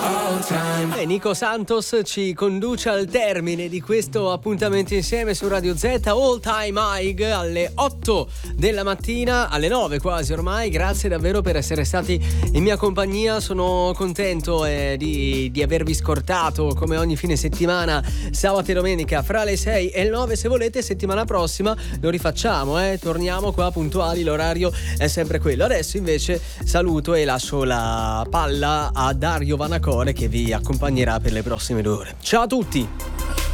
E Nico Santos ci conduce al termine di questo appuntamento insieme su Radio Z, All Time High, alle 8 della mattina, alle 9 quasi ormai. Grazie davvero per essere stati in mia compagnia. Sono contento di avervi scortato come ogni fine settimana, sabato e domenica fra le 6 e le 9. Se volete, settimana prossima lo rifacciamo, torniamo qua puntuali, l'orario è sempre quello. Adesso invece saluto e lascio la palla a Dario Vanacore che vi accompagnerà per le prossime 2 ore. Ciao a tutti!